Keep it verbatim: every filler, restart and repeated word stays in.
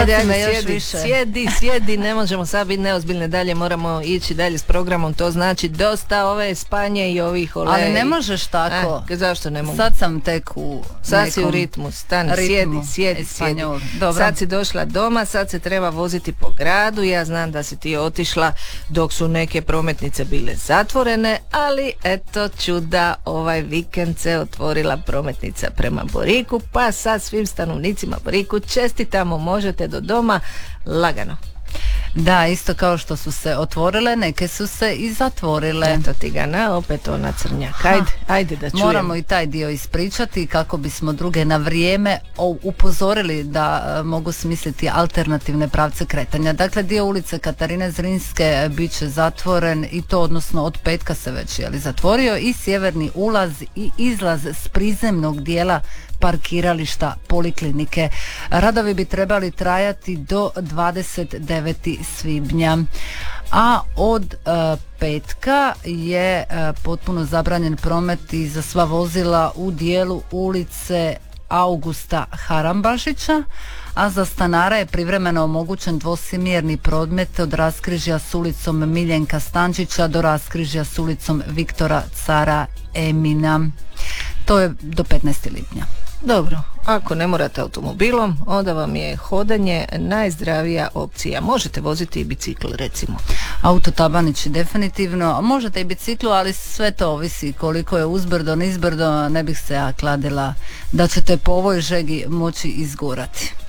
Ajde, ajde, još sjedi, više. sjedi, sjedi, ne možemo sad biti neozbiljne dalje, moramo ići dalje s programom, to znači dosta ove Spanje i ovih ole. Ali ne možeš tako. A, zašto ne mogu? Sad sam tek u Sad nekom si u ritmu, stani, ritmu. sjedi, sjedi, Espanjol. sjedi. Dobro. Sad si došla doma, sad se treba voziti po gradu, ja znam da si ti otišla dok su neke prometnice bile zatvorene, ali eto čuda, ovaj vikend se otvorila prometnica prema Boriku, pa sad svim stanovnicima Boriku čestitamo, možete do doma lagano. Da, isto kao što su se otvorile, neke su se i zatvorile. Eto ti ga na, opet ona crnjak. Ajde, ajde da čujemo. Moramo i taj dio ispričati kako bismo druge na vrijeme upozorili da uh, mogu smisliti alternativne pravce kretanja. Dakle, dio ulice Katarine Zrinske bit će zatvoren i to odnosno od petka se već je li zatvorio i sjeverni ulaz i izlaz s prizemnog dijela parkirališta poliklinike. Radovi bi trebali trajati do dvadeset devetog svibnja. A od uh, petka je uh, potpuno zabranjen promet i za sva vozila u dijelu ulice Augusta Harambašića, a za stanara je privremeno omogućen dvosmjerni promet od raskrižja s ulicom Miljenka Stančića do raskrižja s ulicom Viktora Cara Emina. To je do petnaestog lipnja. Dobro, ako ne morate automobilom, onda vam je hodanje najzdravija opcija. Možete voziti i bicikl, recimo. Autotabanići definitivno, možete i biciklu, ali sve to ovisi koliko je uzbrdo, nizbrdo, ne bih se ja kladila da ćete po ovoj žegi moći izgurati.